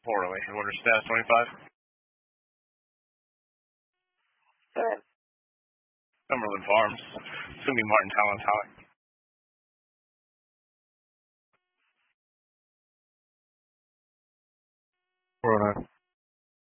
Poorly. Order status 25. Go ahead. Cumberland Farms. It's going to be Martin Talentale. 409.